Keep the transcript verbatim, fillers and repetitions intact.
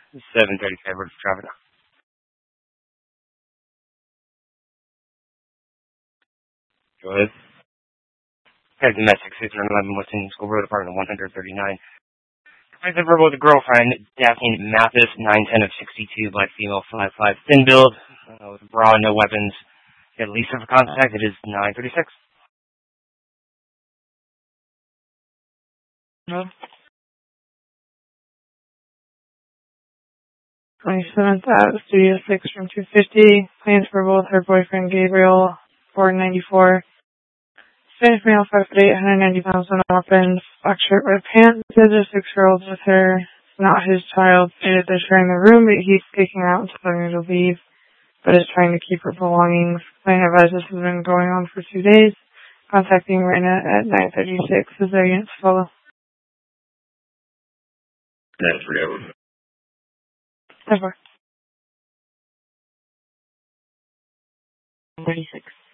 seven thirty-five, where's traffic? Go ahead. Head domestic six eleven West Indian School Road, apartment one thirty-nine. I have verbal with a girlfriend, Daphne Mathis, nine ten of sixty-two, black female, five five, thin build, uh, with a bra, no weapons. Get Lisa for contact, it is nine thirty-six. No. twenty-seventh at Studio six from two fifty. Plans for both her boyfriend Gabriel, four ninety-four. Spanish male, five foot eight, one hundred ninety pounds, no weapons, black shirt, red pants. Says a six-year-old with her. It's not his child. Stated they're sharing the room, but he's kicking her out and telling her to leave, but is trying to keep her belongings. Client advised this has been going on for two days. Contacting Raina at nine thirty-six. Is there units to follow? That's forever. Never. thirty-six.